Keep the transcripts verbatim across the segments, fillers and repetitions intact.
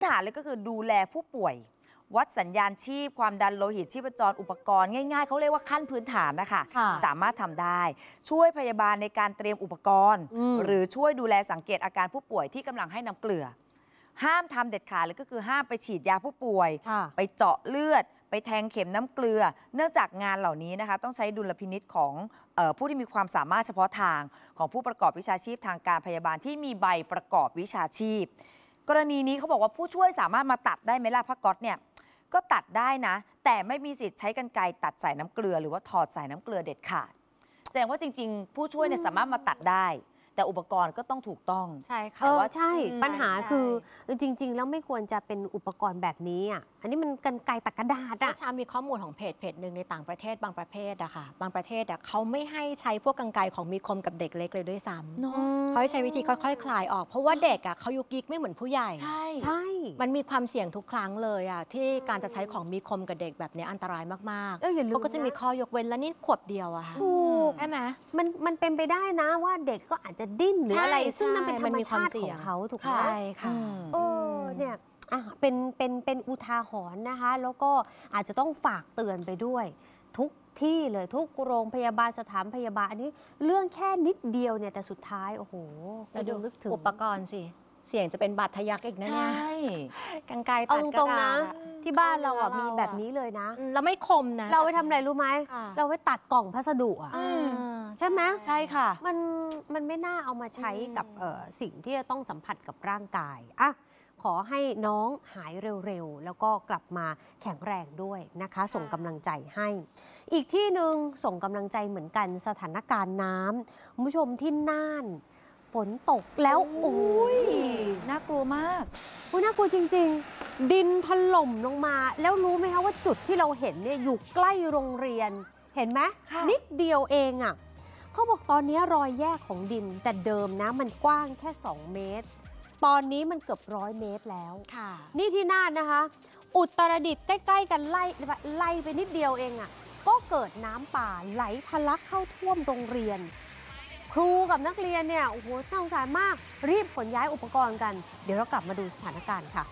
ฐานเลยก็คือดูแลผู้ป่วยวัดสัญญาณชีพความดันโลหิตชีพจรอุปกรณ์ง่ายๆเขาเรียกว่าขั้นพื้นฐานนะคะสามารถทำได้ช่วยพยาบาลในการเตรียมอุปกรณ์หรือช่วยดูแลสังเกตอาการผู้ป่วยที่กำลังให้น้ำเกลือห้ามทำเด็ดขาดเลยก็คือห้ามไปฉีดยาผู้ป่วยไปเจาะเลือดไปแทงเข็มน้ำเกลือเนื่องจากงานเหล่านี้นะคะต้องใช้ดุลพินิจของเอ่อผู้ที่มีความสามารถเฉพาะทางของผู้ประกอบวิชาชีพทางการพยาบาลที่มีใบประกอบวิชาชีพกรณีนี้เขาบอกว่าผู้ช่วยสามารถมาตัดได้ไหมล่ะผ้าก๊อซเนี่ยก็ตัดได้นะแต่ไม่มีสิทธิ์ใช้กรรไกรตัดสายน้ำเกลือหรือว่าถอดสายน้ำเกลือเด็ดขาดแสดงว่าจริงๆผู้ช่วยเนี่ยสามารถมาตัดได้แต่อุปกรณ์ก็ต้องถูกต้องใช่ค่ะแต่ว่าใช่ปัญหาคือจริงๆแล้วไม่ควรจะเป็นอุปกรณ์แบบนี้อ่ะอันนี้มันกรรไกรตัดกระดาษอะชามีข้อมูลของเพจเพจหนึ่งในต่างประเทศบางประเภทอะค่ะบางประเทศอะเขาไม่ให้ใช้พวกกรรไกรของมีคมกับเด็กเล็กเลยด้วยซ้ำเขาใช้วิธีค่อยๆคลายออกเพราะว่าเด็กอะเขายุกยิกไม่เหมือนผู้ใหญ่ใช่ใช่มันมีความเสี่ยงทุกครั้งเลยอะที่การจะใช้ของมีคมกับเด็กแบบนี้อันตรายมากๆเขาก็จะมีข้อยกเว้นและนี่ขวบเดียวอะค่ะถูกใช่ไหมมันมันเป็นไปได้นะว่าเด็กก็อาจจะดิ้นหรืออะไรซึ่งนั่นเป็นธรรมชาติของเขาถูกไหมใช่ค่ะเออเนี่ยอ่ะเป็นเป็นเป็นอุทาหรณ์นะคะแล้วก็อาจจะต้องฝากเตือนไปด้วยทุกที่เลยทุกโรงพยาบาลสถานพยาบาลอันนี้เรื่องแค่นิดเดียวเนี่ยแต่สุดท้ายโอ้โหเราดูนึกถึงอุปกรณ์สิเสี่ยงจะเป็นบาดทะยักอีกนะเนี่ยใช่กรรไกรตัดกระดาษที่บ้านเราอ่ะมีแบบนี้เลยนะเราไม่คมนะเราไปทำอะไรรู้ไหมเราไปตัดกล่องพัสดุอ่ะใช่ไหมใช่ค่ะมันมันไม่น่าเอามาใช้กับสิ่งที่จะต้องสัมผัสกับร่างกายอ่ะขอให้น้องหายเร็วๆแล้วก็กลับมาแข็งแรงด้วยนะคะส่งกำลังใจให้อีกที่หนึ่งส่งกำลังใจเหมือนกันสถานการณ์น้ำคุณผู้ชมที่น่านฝนตกแล้วโอ้ยน่ากลัวมากโอ้ยน่ากลัวจริงๆดินถล่มลงมาแล้วรู้ไหมคะว่าจุดที่เราเห็นเนี่ยอยู่ใกล้โรงเรียนเห็นไหมนิดเดียวเองอ่ะเขาบอกตอนนี้รอยแยกของดินแต่เดิมนะมันกว้างแค่สองเมตรตอนนี้มันเกือบร้อยเมตรแล้วนี่ที่น่านนะคะอุตรดิตถ์ใกล้ๆกันไล่ไล่ไปนิดเดียวเองอ่ะก็เกิดน้ำป่าไหลทะลักเข้าท่วมโรงเรียนครูกับนักเรียนเนี่ยโอ้โหน่าสงสารมากรีบขนย้ายอุปกรณ์กันเดี๋ยวเรากลับมาดูสถานการณ์ค่ะ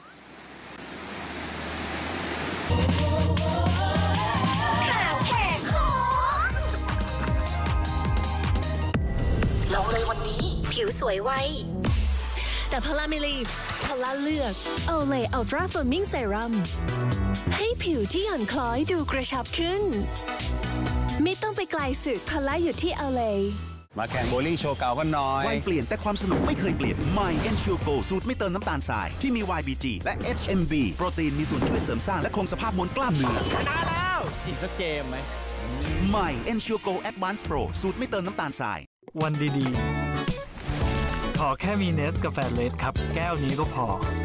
ข่าวแหกคอลงเลยวันนี้ผิวสวยไวแต่พลาไม่รีบพลาเลือก Olay Ultra Firming Serum ให้ผิวที่หย่อนคล้อยดูกระชับขึ้นไม่ต้องไปไกลสุดพลาอยู่ที่ Olay มาแข่งโบลิ่งโชว์เก่ากันหน่อยวัยเปลี่ยนแต่ความสนุกไม่เคยเปลี่ยน My Ensure Go สูตรไม่เติมน้ำตาลทรายที่มี วาย บี จี และ เอช เอ็ม บี โปรตีนมีส่วนช่วยเสริมสร้างและคงสภาพมวลกล้ามเนื้อชนะแล้วอีกสักเกมไหม My Ensure Go Advanced Pro สูตรไม่เติมน้ำตาลทรายวันดีๆขอแค่มีเนสกาแฟเลสครับแก้วนี้ก็พอ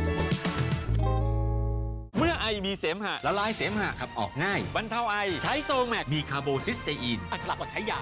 เมื่อไอมีเสมหะละลายเสมหะขับออกง่ายบรรเทาไอใช้โซแมกมีคาร์โบซิสเตอีนอันตรายกว่าใช้ยา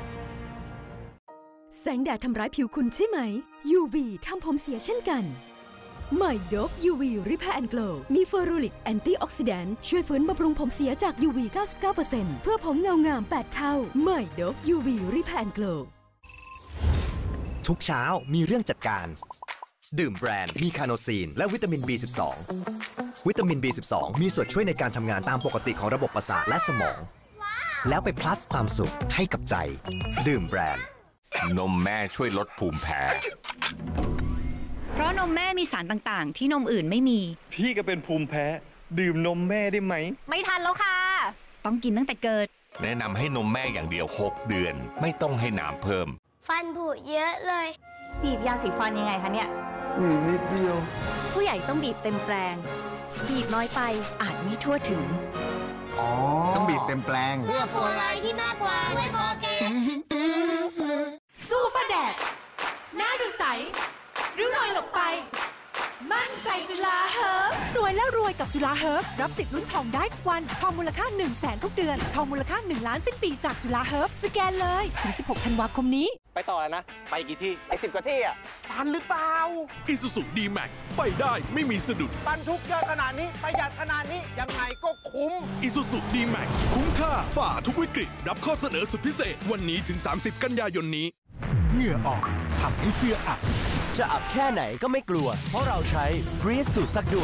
แสงแดดทำร้ายผิวคุณใช่ไหม ยู วี ทำผมเสียเช่นกันใหม่ โดฟ ยู วี Repair and Glow มีเฟอรูริกแอนตี้ออกซิแดนต์ช่วยฟื้นบำรุงผมเสียจาก ยู วี เก้าสิบเก้าเปอร์เซ็นต์ เพื่อผมเงางามแปดเท่าใหม่ โดฟ ยู วี Repair and Glow ทุกเช้ามีเรื่องจัดการดื่มแบรนด์มีคาโนซีนและวิตามิน บี สิบสอง วิตามิน บี สิบสอง มีส่วนช่วยในการทำงานตามปกติของระบบประสาทและสมองแล้วไป plus ความสุขให้กับใจดื่มแบรนด์นมแม่ช่วยลดภูมิแพ้เพราะนมแม่มีสารต่างๆที่นมอื่นไม่มีพี่ก็เป็นภูมิแพ้ดื่มนมแม่ได้ไหมไม่ทันแล้วค่ะต้องกินตั้งแต่เกิดแนะนำให้นมแม่อย่างเดียวหกเดือนไม่ต้องให้น้ำเพิ่มฟันผุเยอะเลยบีบยาสีฟันยังไงคะเนี่ยบีบนิดเดียวผู้ใหญ่ต้องบีบเต็มแปลงบีบน้อยไปอาจไม่ทั่วถึงอ๋อต้องบีบเต็มแปลงเพื่อฟลูออไรด์ที่มากกว่าด้วยโคเกนสู้ฟ้าแดดหน้าดูใสริ้วรอยหลบไปมั่นใจจุฬาเฮิร์บสวยและรวยกับจุฬาเฮิร์บรับสิทธิ์ลุ้นทองได้ทุกวันทองมูลค่าหนึ่งแสนทุกเดือนทองมูลค่าหนึ่งล้านสิ้นปีจากจุฬาเฮิร์บสแกนเลยถึงสิบหกธันวาคมนี้ไปต่อแล้วนะไปกี่ที่ไอ้สิบกว่าที่อ่ะทันหรือเปล่า Isuzu ดี แม็กซ์ ไปได้ไม่มีสะดุดบรรทุกเยอะขนาดนี้ประหยัดขนาดนี้ยังไงก็คุ้ม Isuzu ดี แม็กซ์ คุ้มค่าฝ่าทุกวิกฤตรับข้อเสนอสุดพิเศษวันนี้ถึงสามสิบกันยายนนี้เหงื่อออกทำให้เสื้ออับจะอับแค่ไหนก็ไม่กลัวเพราะเราใช้ Breeze สูตรซักด่วน